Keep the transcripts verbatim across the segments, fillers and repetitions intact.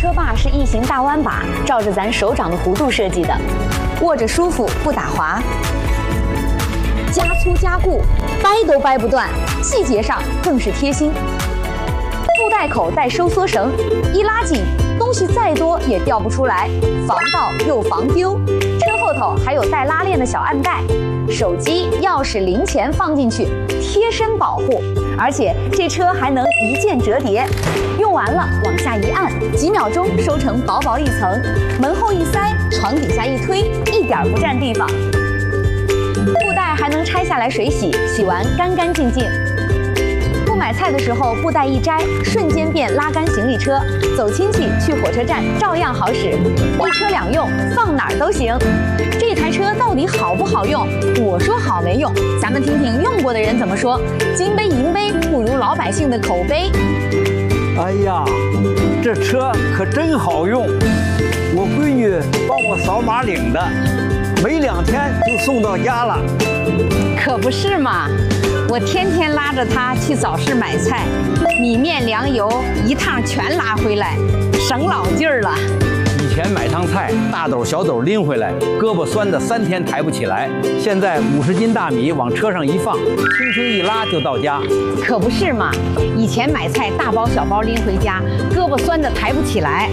车把是异形大弯把，照着咱手掌的弧度设计的，握着舒服不打滑，加粗加固，掰都掰不断，细节上更是贴心。布袋口带收缩绳，一拉紧，东西再多也掉不出来，防盗又防丢。车后头还有带拉链的小暗袋，手机、钥匙、零钱放进去，贴身保护。而且这车还能一键折叠，用完了往下一按，几秒钟收成薄薄一层，门后一塞，床底下一推，一点不占地方。布袋还能拆下来水洗，洗完干干净净。不买菜的时候，布袋一摘，瞬间变拉干行李车，走亲戚去火车站照样好使，一车两用，放哪儿都行。这台车到底好不好用？我说好没用，咱们听听用过的人怎么说。金杯银杯不如老百姓的口碑。 哎呀，这车可真好用，我闺女帮我扫码领的，没两天就送到家了。 可不是嘛，我天天拉着她去早市买菜，米面粮油一趟全拉回来，省老劲儿了。 以前买趟菜，大斗小斗拎回来，胳膊酸的三天抬不起来。现在五十斤大米往车上一放，轻轻一拉就到家。 可不是嘛，以前买菜大包小包拎回家，胳膊酸的抬不起来。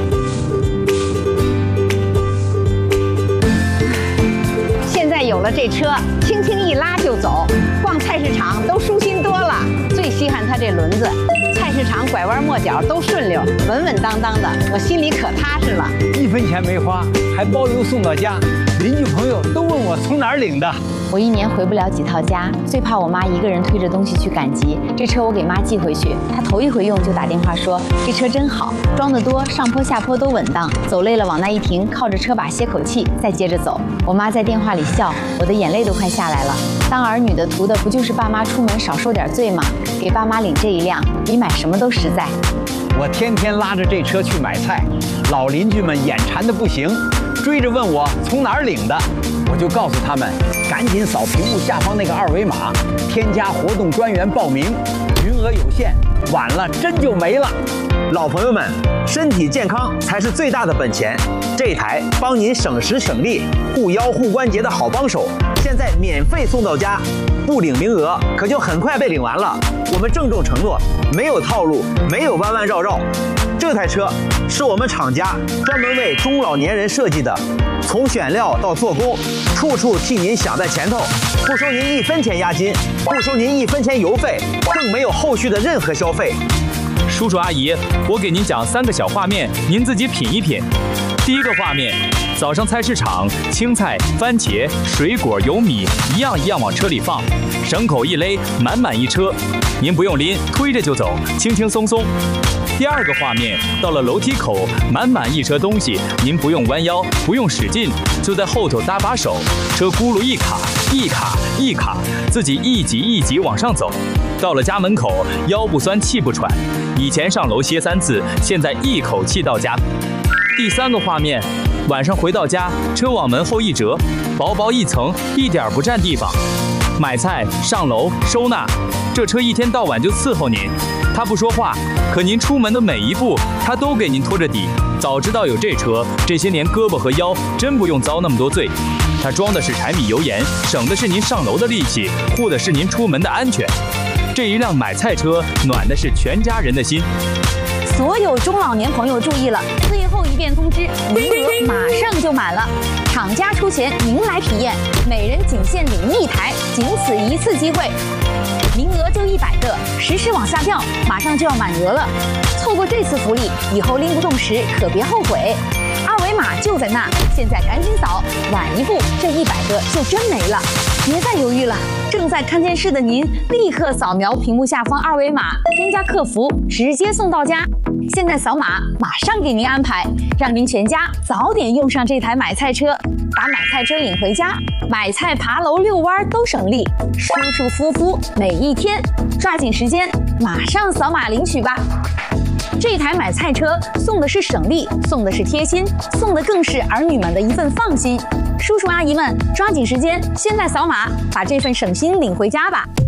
现在有了这车，轻轻一拉就走，逛菜市场都舒心多了。最稀罕它这轮子，菜市场拐弯抹角都顺溜，稳稳当当的，我心里可踏实了。 一分钱没花，还包邮送到家，邻居朋友都问我从哪儿领的。 我一年回不了几套家，最怕我妈一个人推着东西去赶集。这车我给妈寄回去，她头一回用就打电话说这车真好，装得多，上坡下坡都稳当，走累了往那一停，靠着车把歇口气，再接着走。我妈在电话里笑，我的眼泪都快下来了。当儿女的图的不就是爸妈出门少受点罪吗？给爸妈领这一辆，比买什么都实在。 我天天拉着这车去买菜，老邻居们眼馋的不行，追着问我从哪儿领的。我就告诉他们，赶紧扫屏幕下方那个二维码，添加活动专员报名，名额有限，晚了真就没了。 老朋友们，身体健康才是最大的本钱。这台帮您省时省力、护腰护关节的好帮手，现在免费送到家，不领名额可就很快被领完了。我们郑重承诺，没有套路，没有弯弯绕绕。这台车是我们厂家专门为中老年人设计的，从选料到做工，处处替您想在前头，不收您一分钱押金，不收您一分钱邮费，更没有后续的任何消费。 叔叔阿姨，我给您讲三个小画面，您自己品一品。第一个画面，早上菜市场，青菜、番茄、水果、油米一样一样往车里放，绳口一勒，满满一车，您不用拎，推着就走，轻轻松松。第二个画面，到了楼梯口，满满一车东西，您不用弯腰，不用使劲，就在后头搭把手，车轱辘一卡一卡一卡，自己一级一级往上走。到了家门口，腰不酸气不喘，以前上楼歇三次，现在一口气到家。第三个画面，晚上回到家，车往门后一折，薄薄一层，一点不占地方。买菜、上楼、收纳，这车一天到晚就伺候您。他不说话，可您出门的每一步，他都给您拖着底。早知道有这车，这些年胳膊和腰真不用遭那么多罪。它装的是柴米油盐，省的是您上楼的力气，护的是您出门的安全。这一辆买菜车，暖的是全家人的心。 所有中老年朋友注意了，最后一遍通知，名额马上就满了，厂家出钱，您来体验，每人仅限领一台，仅此一次机会，名额就一百个，实时往下掉，马上就要满额了。错过这次福利，以后拎不动时可别后悔。二维码就在那，现在赶紧扫，晚一步这一百个就真没了。别再犹豫了，正在看电视的您，立刻扫描屏幕下方二维码，添加客服，直接送到家。现在扫码，马上给您安排，让您全家早点用上这台买菜车，把买菜车领回家，买菜、爬楼、遛弯都省力，舒舒服服每一天。抓紧时间，马上扫码领取吧。这台买菜车送的是省力，送的是贴心，送的更是儿女们的一份放心。叔叔阿姨们，抓紧时间，现在扫码，把这份省心领回家吧。